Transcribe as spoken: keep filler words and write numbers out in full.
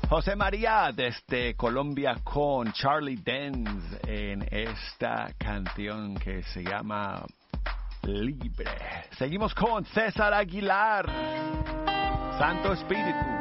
José María desde Colombia con Charlie Dance en esta canción que se llama Libre. Seguimos con César Aguilar, Santo Espíritu.